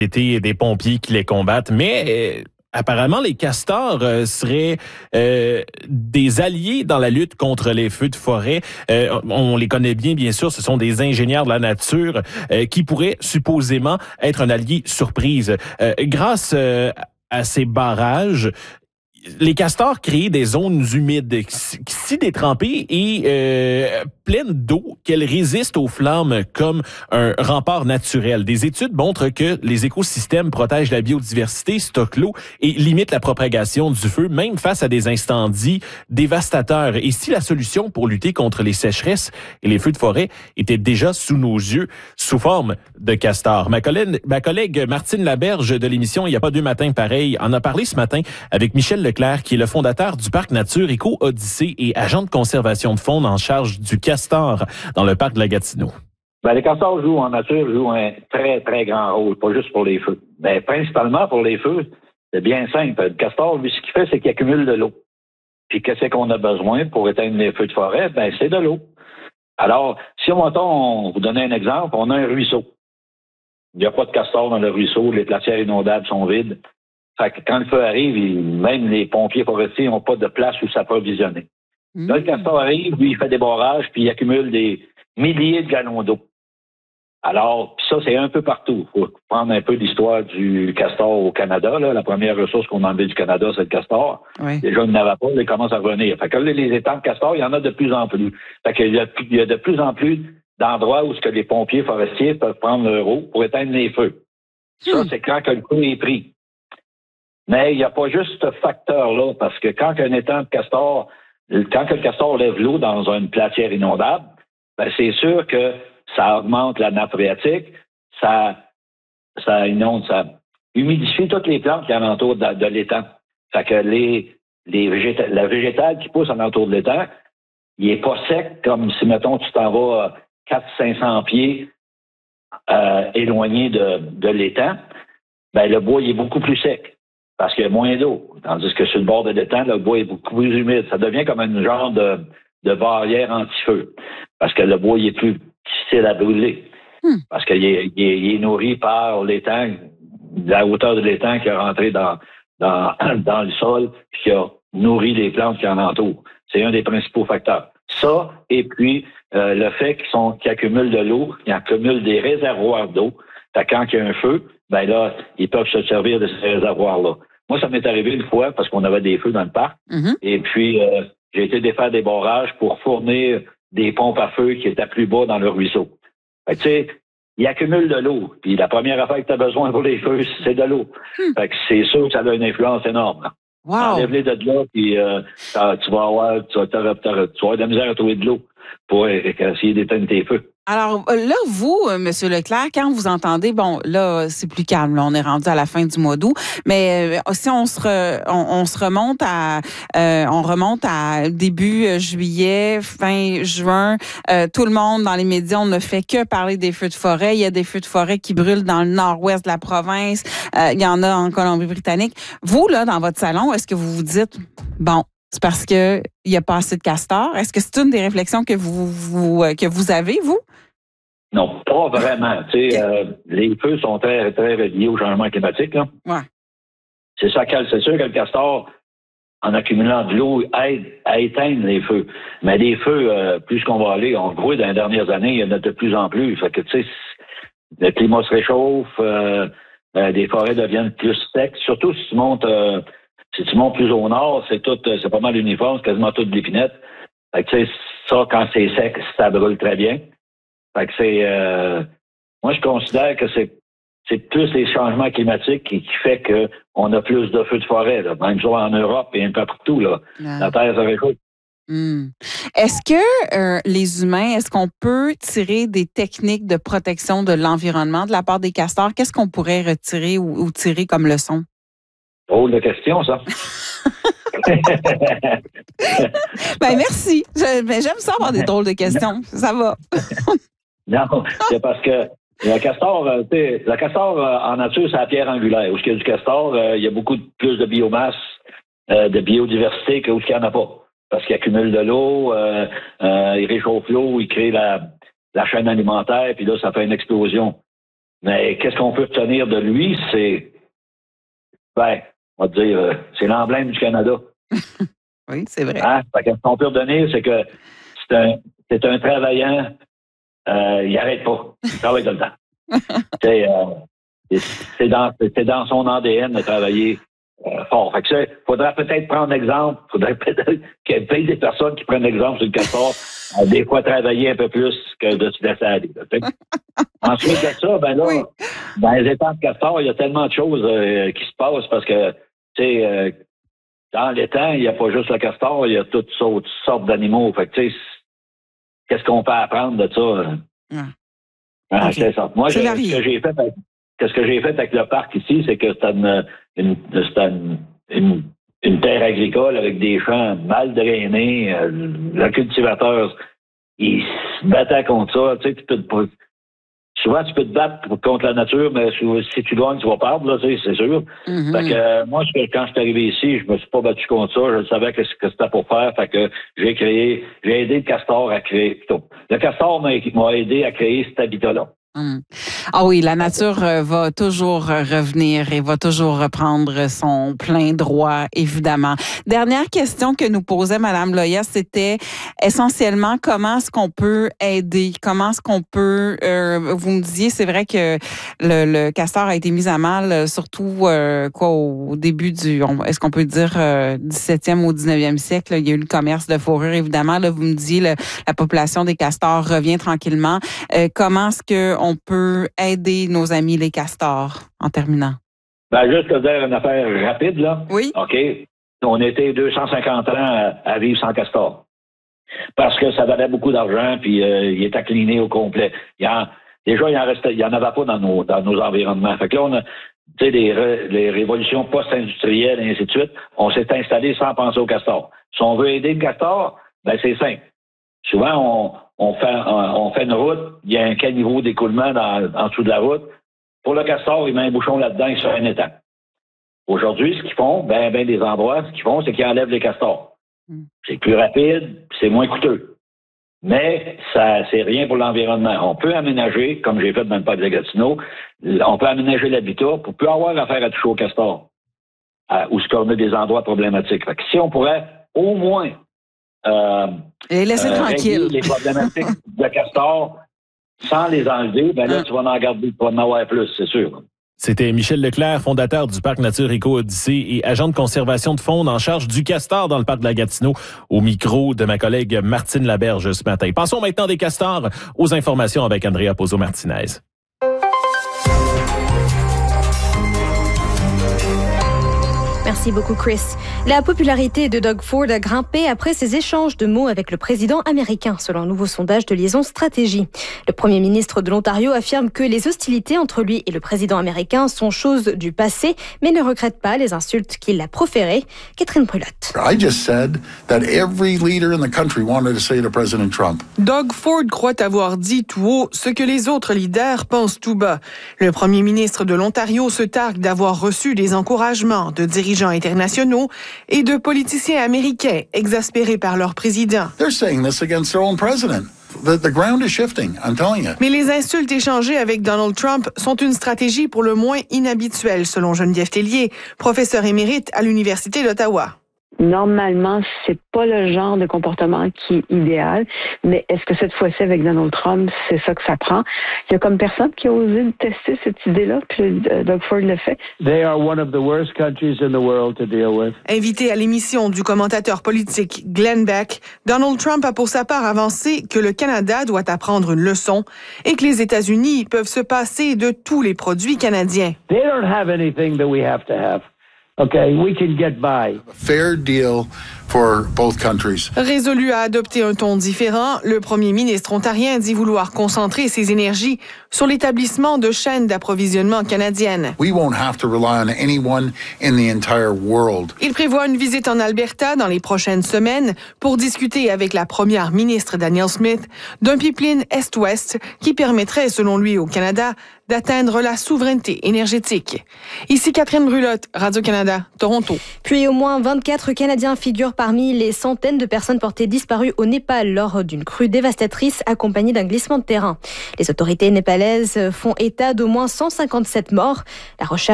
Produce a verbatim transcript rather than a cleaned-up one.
et des pompiers qui les combattent, mais euh, apparemment les castors euh, seraient euh, des alliés dans la lutte contre les feux de forêt. Euh, on les connaît bien, bien sûr, ce sont des ingénieurs de la nature euh, qui pourraient supposément être un allié surprise. Euh, grâce euh, à ces barrages, les castors créent des zones humides, si détrempées et euh, pleines d'eau, qu'elles résistent aux flammes comme un rempart naturel. Des études montrent que les écosystèmes protègent la biodiversité, stockent l'eau et limitent la propagation du feu, même face à des incendies dévastateurs. Et si la solution pour lutter contre les sécheresses et les feux de forêt était déjà sous nos yeux, sous forme de castors? Ma collègue, ma collègue Martine Laberge de l'émission Il n'y a pas deux matins pareils en a parlé ce matin avec Michel Leclerc, qui est le fondateur du parc nature Éco-Odyssée et agent de conservation de faune en charge du castor dans le parc de la Gatineau. Ben, les castors jouent en nature, jouent un très, très grand rôle, pas juste pour les feux. Ben, principalement pour les feux, c'est bien simple. Le castor, lui, ce qu'il fait, c'est qu'il accumule de l'eau. Puis qu'est-ce qu'on a besoin pour éteindre les feux de forêt? Ben, c'est de l'eau. Alors, si on entend, on vous donne un exemple, on a un ruisseau. Il n'y a pas de castor dans le ruisseau, les glacières inondables sont vides. Fait que quand le feu arrive, il, même les pompiers forestiers n'ont pas de place où s'approvisionner. Mmh. Là, le castor arrive, lui, il fait des barrages, puis il accumule des milliers de gallons d'eau. Alors, ça, c'est un peu partout. Il faut prendre un peu l'histoire du castor au Canada. Là. La première ressource qu'on a enlevée du Canada, c'est le castor. Oui. Déjà, il n'avait pas, il commence à revenir. Fait que là, les étangs de castor, il y en a de plus en plus. Fait qu'il y a, il y a de plus en plus d'endroits où ce que les pompiers forestiers peuvent prendre leur eau pour éteindre les feux. Mmh. Ça, c'est quand que le feu est pris. Mais il n'y a pas juste ce facteur-là, parce que quand un étang de castor, quand le castor lève l'eau dans une platière inondable, ben c'est sûr que ça augmente la nappe phréatique, ça, ça inonde, ça humidifie toutes les plantes qui alentour de, de l'étang. Fait que les, les végéta- la végétale qui pousse alentour de l'étang, il n'est pas sec comme si, mettons, tu t'en vas quatre cents à cinq cents pieds euh, éloigné de, de l'étang, ben le bois il est beaucoup plus sec. Parce qu'il y a moins d'eau. Tandis que sur le bord de l'étang, le bois est beaucoup plus humide. Ça devient comme un genre de, de barrière anti-feu. Parce que le bois il est plus difficile à brûler. Hmm. Parce qu'il est, il est, il est nourri par l'étang, la hauteur de l'étang qui est rentré dans, dans, dans le sol, puis qui a nourri les plantes qui en entourent. C'est un des principaux facteurs. Ça, et puis euh, le fait qu'ils, sont, qu'ils accumulent de l'eau, qu'ils accumulent des réservoirs d'eau. Fait quand il y a un feu, ben là, ils peuvent se servir de ces réservoirs-là. Moi, ça m'est arrivé une fois parce qu'on avait des feux dans le parc. Mm-hmm. Et puis, euh, j'ai été défaire des barrages pour fournir des pompes à feu qui étaient plus bas dans le ruisseau. Fait que, tu sais, ils accumulent de l'eau. Puis la première affaire que tu as besoin pour les feux, c'est de l'eau. Mm. Fait que c'est sûr que ça a une influence énorme. Wow. Enlève-les de là, puis euh, tu vas avoir, tu vas, tu vas avoir de la misère à trouver de l'eau pour essayer d'éteindre tes feux. Alors là, vous, M. Leclerc, quand vous entendez, bon, là, c'est plus calme, là, on est rendu à la fin du mois d'août, mais euh, si on se, re, on, on se remonte à, euh, on remonte à début juillet, fin juin, euh, tout le monde dans les médias, on ne fait que parler des feux de forêt. Il y a des feux de forêt qui brûlent dans le nord-ouest de la province. Euh, il y en a en Colombie-Britannique. Vous, là, dans votre salon, est-ce que vous vous dites, bon, c'est parce que il y a pas assez de castors? Est-ce que c'est une des réflexions que vous, vous que vous avez, vous? Non, pas vraiment. Tu sais, euh, les feux sont très, très liés au changement climatique. Là. Ouais. C'est ça, c'est sûr que le castor, en accumulant de l'eau, aide à éteindre les feux. Mais les feux, euh, plus qu'on va aller, on le voit dans les dernières années, il y en a de plus en plus. Fait que, tu sais, le climat se réchauffe, euh, euh, les forêts deviennent plus secs. Surtout si tu montes, euh, si tu montes plus au nord, c'est tout, c'est pas mal uniforme, c'est quasiment tout de l'épinette. Fait que, tu sais, ça, quand c'est sec, ça brûle très bien. Fait que c'est, euh, moi, je considère que c'est, c'est plus les changements climatiques qui, qui fait que on a plus de feux de forêt, là. Même en Europe et un peu partout, là. Ah. La Terre se réchauffe. Mmh. Est-ce que euh, les humains, est-ce qu'on peut tirer des techniques de protection de l'environnement de la part des castors? Qu'est-ce qu'on pourrait retirer ou, ou tirer comme leçon? Drôle de question, ça. Ben merci. Je, ben, j'aime ça avoir des drôles de questions. Ça va. Non, c'est parce que le castor, euh, le castor euh, en nature, c'est la pierre angulaire. Où il y a du castor, euh, il y a beaucoup de, plus de biomasse, euh, de biodiversité qu'où il n'y en a pas. Parce qu'il accumule de l'eau, euh, euh, il réchauffe l'eau, il crée la, la chaîne alimentaire, puis là, ça fait une explosion. Mais qu'est-ce qu'on peut retenir de lui? C'est, ben, on va dire, euh, c'est l'emblème du Canada. Oui, c'est vrai. Hein? Fait que ce qu'on peut retenir, c'est que c'est un, c'est un travaillant, euh, il n'arrête pas. Il travaille tout le temps. c'est, euh, c'est, c'est, dans, c'est dans son A D N de travailler euh, fort. Fait que ça, faudrait peut-être prendre exemple, faudrait peut-être qu'il y ait peut-être des personnes qui prennent exemple sur le castor, euh, des fois travailler un peu plus que de se laisser aller. Ensuite de ça, ben là, oui. Dans les étangs de castor, il y a tellement de choses euh, qui se passent parce que, tu sais, euh, dans l'étang, il n'y a pas juste le castor, il y a toutes sortes, toutes sortes d'animaux. Fait que, tu sais, qu'est-ce qu'on peut apprendre de ça? Ah. Ah, okay. C'est ça. Moi, je, ce que j'ai fait avec, ce que j'ai fait avec le parc ici, c'est que c'était une, une, c'était une, une, une terre agricole avec des champs mal drainés. Euh, le cultivateur, il se battait contre ça. Tu sais, tu peux, souvent, tu peux te battre contre la nature, mais si tu gagnes, tu vas perdre, là, tu sais, c'est sûr. Mm-hmm. Fait que, euh, moi, quand je suis arrivé ici, je me suis pas battu contre ça. Je savais que, que c'était pour faire. Fait que j'ai créé, j'ai aidé le castor à créer, plutôt. Le castor m'a, m'a aidé à créer cet habitat-là. Mmh. Ah oui, la nature euh, va toujours revenir et va toujours reprendre son plein droit, évidemment. Dernière question que nous posait Mme Loya, c'était essentiellement comment est-ce qu'on peut aider, comment est-ce qu'on peut, euh, vous me disiez, c'est vrai que le, le castor a été mis à mal, surtout euh, quoi au début du, on, est-ce qu'on peut dire euh, dix-septième au dix-neuvième siècle, là, il y a eu le commerce de fourrure, évidemment. Là, vous me disiez, le, la population des castors revient tranquillement. Euh, comment est-ce que on peut aider nos amis les castors en terminant? Ben, juste te dire une affaire rapide, là. Oui. OK. On était deux cent cinquante ans à, à vivre sans castor. Parce que ça valait beaucoup d'argent, puis euh, il était cliné au complet. Il y en, déjà, il en restait, il y en avait pas dans nos, dans nos environnements. Fait que là, on a, tu sais, les, les révolutions post-industrielles et ainsi de suite, on s'est installé sans penser au castor. Si on veut aider le castor, ben, c'est simple. Souvent, on, on, fait, on fait une route, il y a un caniveau d'écoulement dans, en dessous de la route. Pour le castor, il met un bouchon là-dedans, il se fait un étang. Aujourd'hui, ce qu'ils font, ben, ben des endroits, ce qu'ils font, c'est qu'ils enlèvent les castors. Mm. C'est plus rapide, c'est moins coûteux. Mais ça, c'est rien pour l'environnement. On peut aménager, comme j'ai fait dans le parc de Gatineau, on peut aménager l'habitat pour plus avoir affaire à toucher au castor, à, où on a des endroits problématiques. Fait que si on pourrait au moins Euh, et laisser euh, tranquille. Les problématiques de castor sans les enlever, ben là, ah. tu vas en garder, tu vas en avoir plus, c'est sûr. C'était Michel Leclerc, fondateur du Parc Nature Éco-Odyssée et agent de conservation de faune en charge du castor dans le parc de la Gatineau, au micro de ma collègue Martine Laberge ce matin. Passons maintenant des castors aux informations avec Andrea Pozzo-Martinez. Merci beaucoup, Chris. La popularité de Doug Ford a grimpé après ses échanges de mots avec le président américain, selon un nouveau sondage de Liaison Stratégie. Le premier ministre de l'Ontario affirme que les hostilités entre lui et le président américain sont chose du passé, mais ne regrette pas les insultes qu'il a proférées. Catherine Brulotte. I just said that every leader in the country wanted to say to President Trump. Doug Ford croit avoir dit tout haut ce que les autres leaders pensent tout bas. Le premier ministre de l'Ontario se targue d'avoir reçu des encouragements de dirigeants internationaux et de politiciens américains exaspérés par leur président. They're saying this against their own president. The, the ground is shifting, I'm telling you. Mais les insultes échangées avec Donald Trump sont une stratégie pour le moins inhabituelle, selon Geneviève Tellier, professeure émérite à l'Université d'Ottawa. Normalement, c'est pas le genre de comportement qui est idéal, mais est-ce que cette fois-ci avec Donald Trump, c'est ça que ça prend? Il y a comme personne qui a osé tester cette idée-là, puis Doug Ford le fait. They are one of the worst countries in the world to deal with. Invité à l'émission du commentateur politique Glenn Beck, Donald Trump a pour sa part avancé que le Canada doit apprendre une leçon et que les États-Unis peuvent se passer de tous les produits canadiens. They don't have anything that we have to have. Okay, we can get by. A fair deal for both countries. Résolu à adopter un ton différent, le premier ministre ontarien dit vouloir concentrer ses énergies sur l'établissement de chaînes d'approvisionnement canadiennes. We won't have to rely on anyone in the entire world. Il prévoit une visite en Alberta dans les prochaines semaines pour discuter avec la première ministre Danielle Smith d'un pipeline Est-Ouest qui permettrait, selon lui, au Canada d'atteindre la souveraineté énergétique. Ici Catherine Brulotte, Radio-Canada, Toronto. Puis au moins vingt-quatre Canadiens figurent parmi les centaines de personnes portées disparues au Népal lors d'une crue dévastatrice accompagnée d'un glissement de terrain. Les autorités népalaises font état d'au moins cent cinquante-sept morts. La recherche